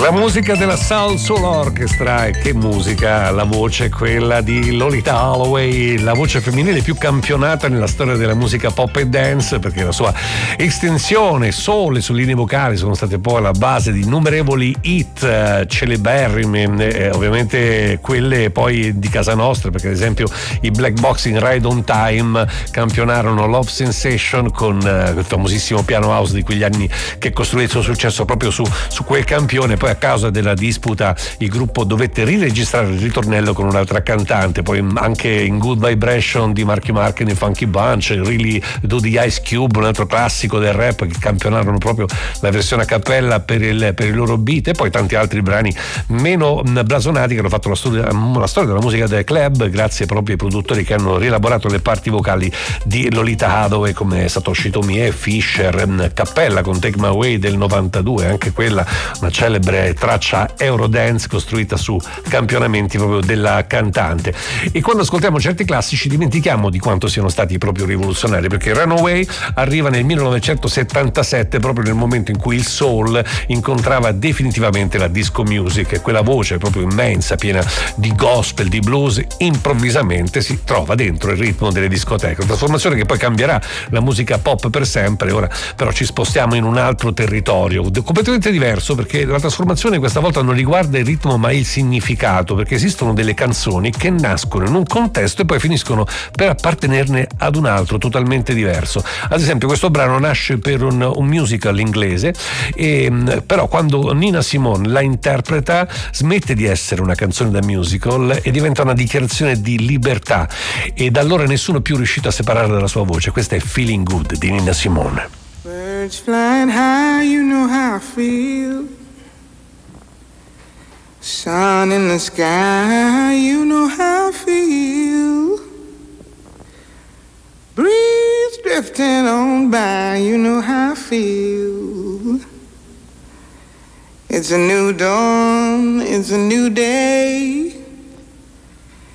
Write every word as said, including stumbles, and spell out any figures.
La musica della Soul Soul Orchestra, e che musica, la voce è quella di Lolita Holloway, la voce femminile più campionata nella storia della musica pop e dance, perché la sua estensione soul e su linee vocali sono state poi la base di innumerevoli hit eh, celeberrimi, eh, ovviamente quelle poi di casa nostra, perché ad esempio i Black Box in Ride on Time campionarono Love Sensation con eh, il famosissimo piano house di quegli anni che costruì il suo successo proprio su, su quel campione. Poi a causa della disputa il gruppo dovette riregistrare il ritornello con un'altra cantante, poi anche in Good Vibration di Marky Mark e Funky Bunch, Really Do di Ice Cube, un altro classico del rap, che campionarono proprio la versione a cappella per il, per il loro beat, e poi tanti altri brani meno blasonati che hanno fatto la storia, la storia della musica del club, grazie proprio ai produttori che hanno rielaborato le parti vocali di Lolita Holloway, come Satoshi Tomie, Fisher, Cappella con Take My Way del novantadue, anche quella una celebre traccia Eurodance costruita su campionamenti proprio della cantante. E quando ascoltiamo certi classici dimentichiamo di quanto siano stati proprio rivoluzionari, perché Runaway arriva nel millenovecentosettantasette, proprio nel momento in cui il soul incontrava definitivamente la disco music, e quella voce proprio immensa, piena di gospel, di blues, improvvisamente si trova dentro il ritmo delle discoteche, una trasformazione che poi cambierà la musica pop per sempre. Ora però ci spostiamo in un altro territorio completamente diverso, perché la trasformazione questa volta non riguarda il ritmo ma il significato, perché esistono delle canzoni che nascono in un contesto e poi finiscono per appartenerne ad un altro totalmente diverso. Ad esempio questo brano nasce per un, un musical inglese, e, però quando Nina Simone la interpreta smette di essere una canzone da musical e diventa una dichiarazione di libertà, e da allora nessuno è più riuscito a separarla dalla sua voce. Questa è Feeling Good di Nina Simone. Birds flying high, you know how I feel. Sun in the sky, you know how I feel. Breeze drifting on by, you know how I feel. It's a new dawn, it's a new day.